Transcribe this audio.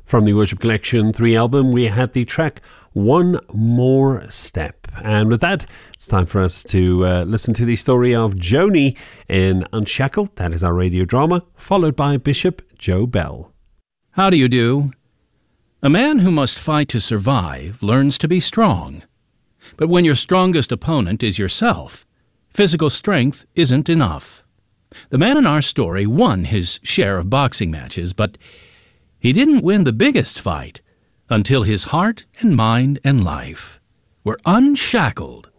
From the Worship Collection 3 album, we had the track One More Step. And with that, it's time for us to listen to the story of Joni in Unshackled. That is our radio drama, followed by Bishop Joe Bell. How do you do? A man who must fight to survive learns to be strong. But when your strongest opponent is yourself, physical strength isn't enough. The man in our story won his share of boxing matches, but he didn't win the biggest fight until his heart and mind and life were unshackled